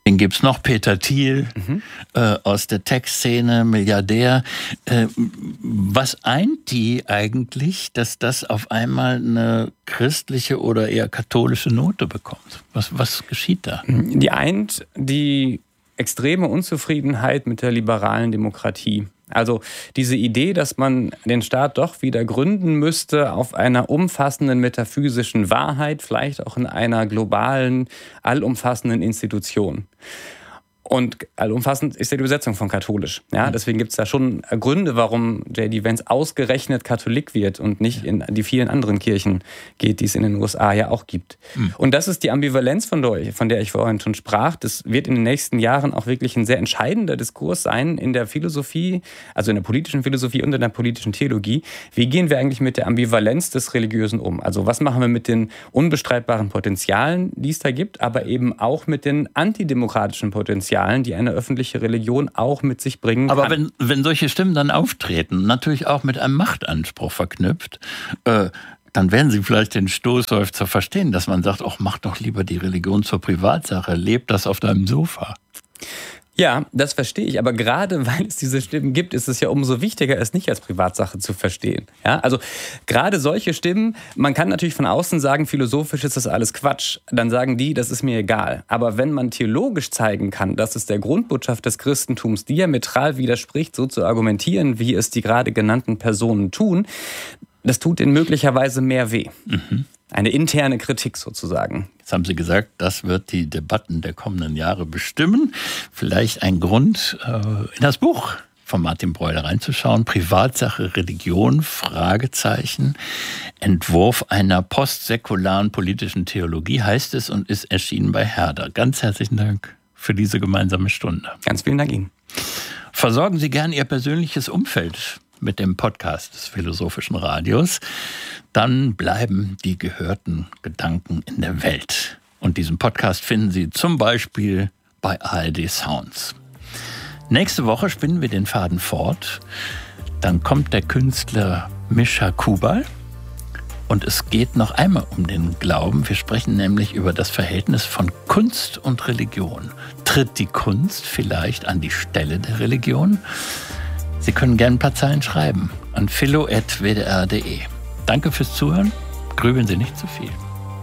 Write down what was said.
Wen gibt's noch? Peter Thiel aus der Tech-Szene, Milliardär. Was eint die eigentlich, dass das auf einmal eine christliche oder eher katholische Note bekommt? Was geschieht da? Die eint die extreme Unzufriedenheit mit der liberalen Demokratie. Also diese Idee, dass man den Staat doch wieder gründen müsste auf einer umfassenden metaphysischen Wahrheit, vielleicht auch in einer globalen, allumfassenden Institution. Und allumfassend ist ja die Übersetzung von katholisch. Ja, deswegen gibt es da schon Gründe, warum J.D. Vance ausgerechnet Katholik wird und nicht in die vielen anderen Kirchen geht, die es in den USA ja auch gibt. Und das ist die Ambivalenz, von der ich vorhin schon sprach. Das wird in den nächsten Jahren auch wirklich ein sehr entscheidender Diskurs sein in der Philosophie, also in der politischen Philosophie und in der politischen Theologie. Wie gehen wir eigentlich mit der Ambivalenz des Religiösen um? Also was machen wir mit den unbestreitbaren Potenzialen, die es da gibt, aber eben auch mit den antidemokratischen Potenzialen, die eine öffentliche Religion auch mit sich bringen kann. Aber wenn solche Stimmen dann auftreten, natürlich auch mit einem Machtanspruch verknüpft, dann werden Sie vielleicht den Stoßseufzer verstehen, dass man sagt, ach, mach doch lieber die Religion zur Privatsache, lebt das auf deinem Sofa. Ja, das verstehe ich. Aber gerade weil es diese Stimmen gibt, ist es ja umso wichtiger, es nicht als Privatsache zu verstehen. Ja, also gerade solche Stimmen, man kann natürlich von außen sagen, philosophisch ist das alles Quatsch. Dann sagen die, das ist mir egal. Aber wenn man theologisch zeigen kann, dass es der Grundbotschaft des Christentums diametral widerspricht, so zu argumentieren, wie es die gerade genannten Personen tun, das tut ihnen möglicherweise mehr weh. Eine interne Kritik sozusagen. Jetzt haben Sie gesagt, das wird die Debatten der kommenden Jahre bestimmen. Vielleicht ein Grund, in das Buch von Martin Breuer reinzuschauen. Privatsache, Religion, Fragezeichen. Entwurf einer postsäkularen politischen Theologie heißt es und ist erschienen bei Herder. Ganz herzlichen Dank für diese gemeinsame Stunde. Ganz vielen Dank Ihnen. Versorgen Sie gern Ihr persönliches Umfeld mit dem Podcast des Philosophischen Radios. Dann bleiben die gehörten Gedanken in der Welt. Und diesen Podcast finden Sie zum Beispiel bei ARD Sounds. Nächste Woche spinnen wir den Faden fort. Dann kommt der Künstler Mischa Kubal. Und es geht noch einmal um den Glauben. Wir sprechen nämlich über das Verhältnis von Kunst und Religion. Tritt die Kunst vielleicht an die Stelle der Religion? Sie können gerne ein paar Zeilen schreiben an philo@wdr.de. Danke fürs Zuhören. Grübeln Sie nicht zu viel.